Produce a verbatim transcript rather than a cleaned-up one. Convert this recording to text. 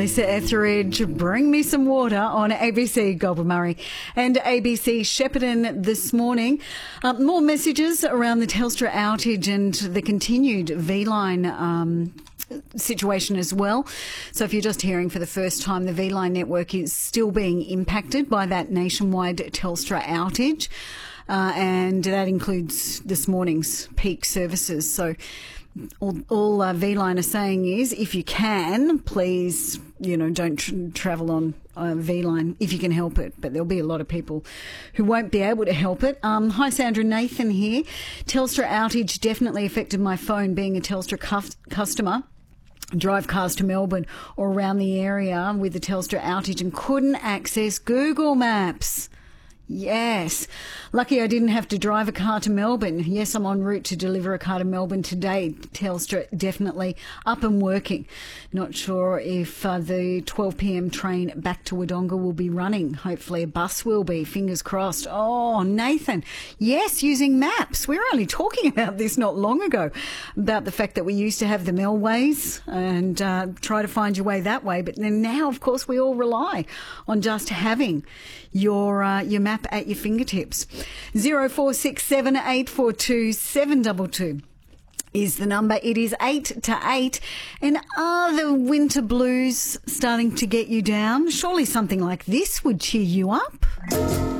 Melissa Etheridge, Bring Me Some Water on A B C Goulburn Murray and A B C Shepparton this morning. Uh, more messages around the Telstra outage and the continued V-Line um, situation as well. So if you're just hearing for the first time, the V-Line network is still being impacted by that nationwide Telstra outage. Uh, and that includes this morning's peak services. So all, all uh, V-Line are saying is, if you can, please, you know, don't tr- travel on uh, V-Line if you can help it. But there'll be a lot of people who won't be able to help it. Um, hi, Sandra, Nathan here. Telstra outage definitely affected my phone, being a Telstra cu- customer. Drive cars to Melbourne or around the area with the Telstra outage and couldn't access Google Maps. Yes. Lucky I didn't have to drive a car to Melbourne. Yes, I'm en route to deliver a car to Melbourne today. Telstra definitely up and working. Not sure if uh, the twelve p.m. train back to Wodonga will be running. Hopefully a bus will be. Fingers crossed. Oh, Nathan. Yes, using maps. We were only talking about this not long ago, about the fact that we used to have the Melways and uh, try to find your way that way. But then now, of course, we all rely on just having your uh, your map at your fingertips. Zero four six seven eight four two seven two two is the number. It is eight to eight. And are the winter blues starting to get you down? Surely something like this would cheer you up.